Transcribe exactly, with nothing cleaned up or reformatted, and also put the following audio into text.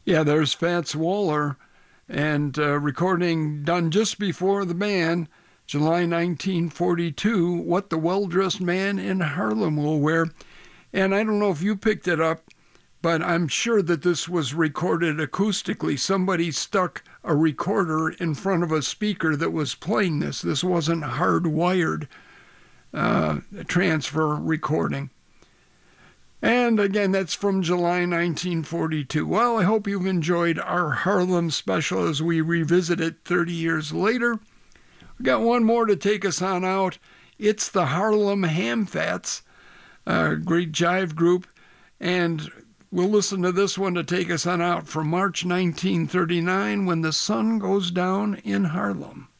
Yeah, there's Fats Waller, and uh, recording done just before the ban, July nineteen forty-two, What the Well-Dressed Man in Harlem Will Wear. And I don't know if you picked it up, but I'm sure that this was recorded acoustically. Somebody stuck a recorder in front of a speaker that was playing this. This wasn't hardwired uh, transfer recording. And again, that's from July nineteen forty-two. Well, I hope you've enjoyed our Harlem special as we revisit it thirty years later. We got one more to take us on out. It's the Harlem Hamfats, a great jive group, and we'll listen to this one to take us on out from March nineteen thirty-nine, When the Sun Goes Down in Harlem.